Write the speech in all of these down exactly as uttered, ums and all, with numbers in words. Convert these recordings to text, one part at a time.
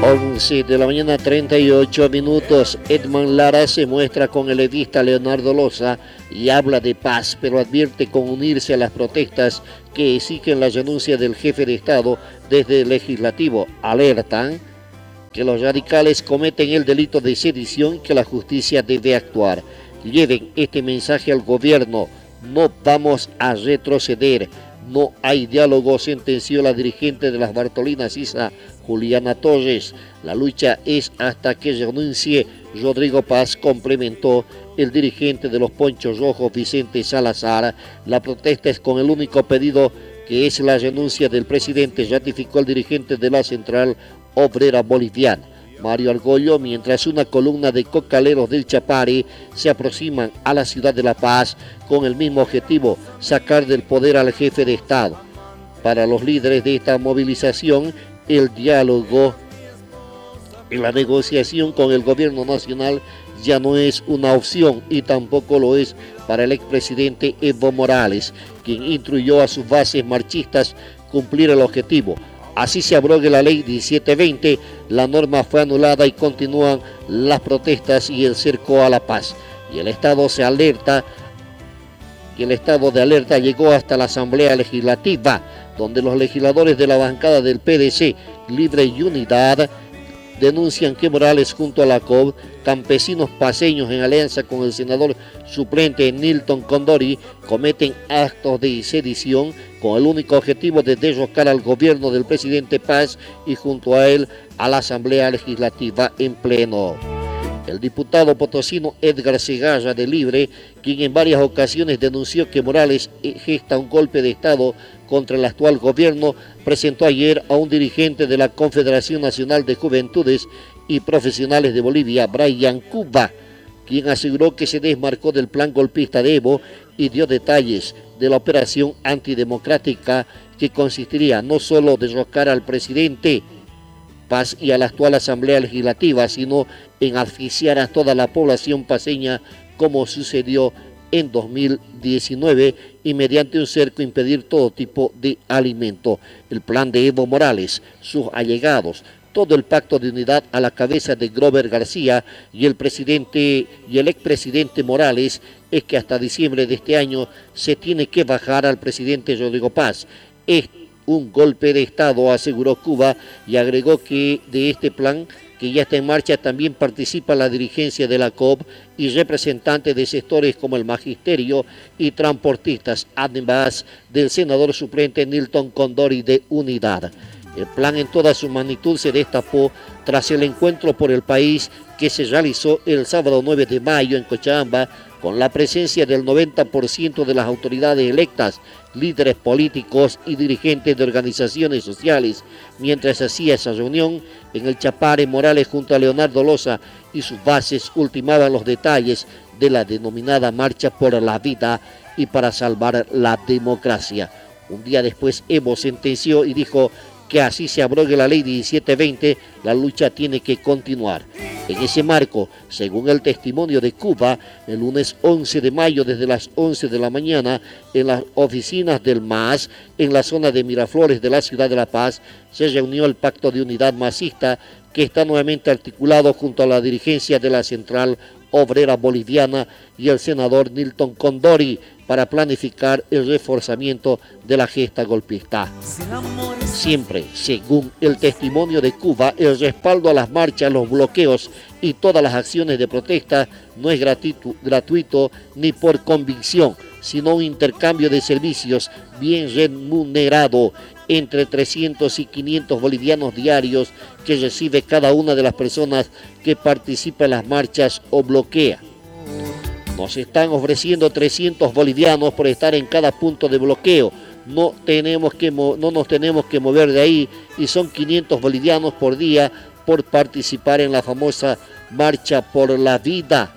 once de la mañana, treinta y ocho minutos. Edman Lara se muestra con el edista Leonardo Loza y habla de paz, pero advierte con unirse a las protestas que exigen la renuncia del jefe de Estado desde el legislativo. Alertan que los radicales cometen el delito de sedición y que la justicia debe actuar. Lleven este mensaje al gobierno: no vamos a retroceder. No hay diálogo, sentenció la dirigente de las Bartolinas Isa, Juliana Torres. La lucha es hasta que renuncie Rodrigo Paz, complementó el dirigente de los Ponchos Rojos, Vicente Salazar. La protesta es con el único pedido, que es la renuncia del presidente, ratificó el dirigente de la Central Obrera Boliviana, Mario Argollo, mientras una columna de cocaleros del Chapare se aproximan a la ciudad de La Paz con el mismo objetivo: sacar del poder al jefe de Estado. Para los líderes de esta movilización, el diálogo y la negociación con el gobierno nacional ya no es una opción, y tampoco lo es para el expresidente Evo Morales, quien instruyó a sus bases marchistas cumplir el objetivo. Así se abrogue la ley diecisiete veinte, la norma fue anulada y continúan las protestas y el cerco a la paz. Y el Estado se alerta, y el estado de alerta llegó hasta la Asamblea Legislativa, donde los legisladores de la bancada del P D C, Libre y Unidad, denuncian que Morales junto a la C O B, campesinos paceños en alianza con el senador suplente Nilton Condori, cometen actos de sedición con el único objetivo de derrocar al gobierno del presidente Paz y junto a él a la Asamblea Legislativa en pleno. El diputado potosino Edgar Segarra de Libre, quien en varias ocasiones denunció que Morales gesta un golpe de Estado contra el actual gobierno, presentó ayer a un dirigente de la Confederación Nacional de Juventudes y Profesionales de Bolivia, Brian Cuba, quien aseguró que se desmarcó del plan golpista de Evo y dio detalles de la operación antidemocrática que consistiría no solo derrocar al presidente Paz y a la actual Asamblea Legislativa, sino en asfixiar a toda la población paceña, como sucedió en dos mil diecinueve, y mediante un cerco impedir todo tipo de alimento. El plan de Evo Morales, sus allegados, todo el pacto de unidad a la cabeza de Grover García y el presidente y el expresidente Morales es que hasta diciembre de este año se tiene que bajar al presidente Rodrigo Paz. Es un golpe de Estado, aseguró Cuba, y agregó que de este plan que ya está en marcha también participa la dirigencia de la C O B y representantes de sectores como el magisterio y transportistas, además del senador suplente Nilton Condori de Unidad. El plan en toda su magnitud se destapó tras el encuentro por el país que se realizó el sábado nueve de mayo en Cochabamba, con la presencia del noventa por ciento de las autoridades electas, líderes políticos y dirigentes de organizaciones sociales. Mientras hacía esa reunión, en el Chapare, Morales junto a Leonardo Loza y sus bases ultimaban los detalles de la denominada Marcha por la Vida y para salvar la democracia. Un día después, Evo sentenció y dijo que así se abrogue la ley diecisiete veinte, la lucha tiene que continuar. En ese marco, según el testimonio de Cuba, el lunes once de mayo desde las once de la mañana, en las oficinas del M A S, en la zona de Miraflores de la ciudad de La Paz, se reunió el Pacto de Unidad Masista, que está nuevamente articulado junto a la dirigencia de la Central Obrera Boliviana y el senador Nilton Condori, para planificar el reforzamiento de la gesta golpista. Siempre, según el testimonio de Cuba, el respaldo a las marchas, los bloqueos y todas las acciones de protesta no es gratuito, gratuito ni por convicción, sino un intercambio de servicios bien remunerado entre trescientos y quinientos bolivianos diarios que recibe cada una de las personas que participa en las marchas o bloquea. Nos están ofreciendo trescientos bolivianos por estar en cada punto de bloqueo. No, tenemos que, no nos tenemos que mover de ahí, y son quinientos bolivianos por día por participar en la famosa Marcha por la Vida.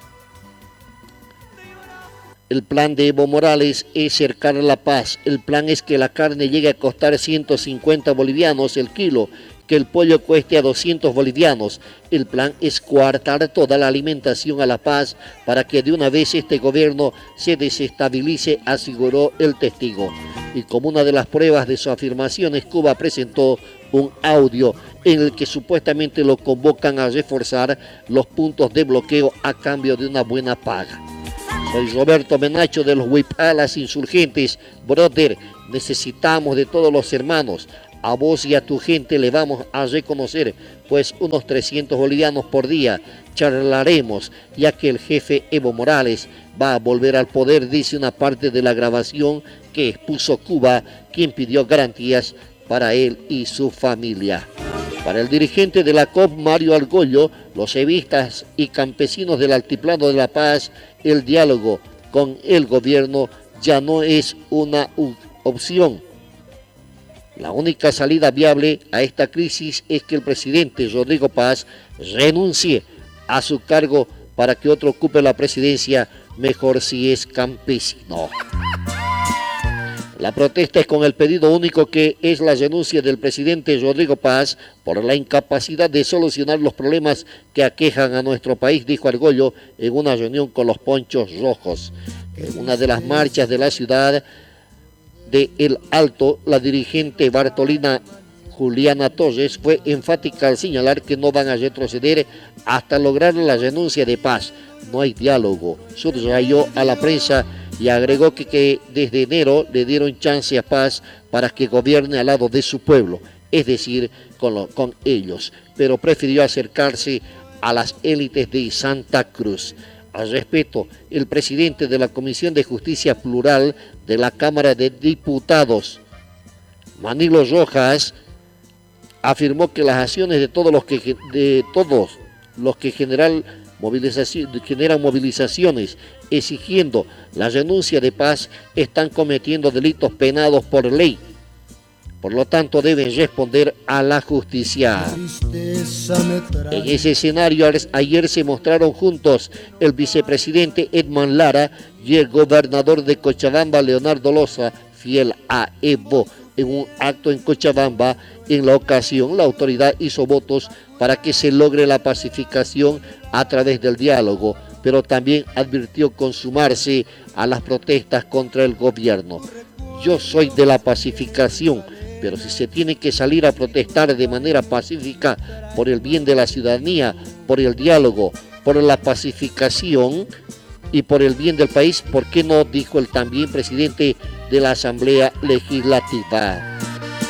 El plan de Evo Morales es cercar la paz. El plan es que la carne llegue a costar ciento cincuenta bolivianos el kilo, que el pollo cueste a doscientos bolivianos. El plan es coartar toda la alimentación a la paz para que de una vez este gobierno se desestabilice, aseguró el testigo. Y como una de las pruebas de sus afirmaciones, Cuba presentó un audio en el que supuestamente lo convocan a reforzar los puntos de bloqueo a cambio de una buena paga. Soy Roberto Menacho de los Huipalas Insurgentes. Brother, necesitamos de todos los hermanos. A vos y a tu gente le vamos a reconocer, pues unos trescientos bolivianos por día. Charlaremos, ya que el jefe Evo Morales va a volver al poder, dice una parte de la grabación que expuso Cuba, quien pidió garantías para él y su familia. Para el dirigente de la C O P, Mario Argollo, los evistas y campesinos del Altiplano de La Paz, el diálogo con el gobierno ya no es una opción. La única salida viable a esta crisis es que el presidente Rodrigo Paz renuncie a su cargo para que otro ocupe la presidencia, mejor si es campesino. La protesta es con el pedido único que es la renuncia del presidente Rodrigo Paz por la incapacidad de solucionar los problemas que aquejan a nuestro país, dijo Argollo en una reunión con los Ponchos Rojos. En una de las marchas de la ciudad de El Alto, la dirigente Bartolina Juliana Torres fue enfática al señalar que no van a retroceder hasta lograr la renuncia de Paz. No hay diálogo, subrayó a la prensa y agregó que, que desde enero le dieron chance a Paz para que gobierne al lado de su pueblo, es decir, con, lo, con ellos, pero prefirió acercarse a las élites de Santa Cruz. Al respecto, el presidente de la Comisión de Justicia Plural de la Cámara de Diputados, Manilo Rojas, afirmó que las acciones de todos los que, de todos los que general movilización, generan movilizaciones exigiendo la renuncia de Paz están cometiendo delitos penados por ley. Por lo tanto, deben responder a la justicia. En ese escenario, ayer se mostraron juntos el vicepresidente Edman Lara y el gobernador de Cochabamba, Leonardo Loza, fiel a Evo. En un acto en Cochabamba, en la ocasión, la autoridad hizo votos para que se logre la pacificación a través del diálogo, pero también advirtió consumarse a las protestas contra el gobierno. Yo soy de la pacificación, pero si se tiene que salir a protestar de manera pacífica por el bien de la ciudadanía, por el diálogo, por la pacificación y por el bien del país, ¿por qué no?, dijo el también presidente de la Asamblea Legislativa.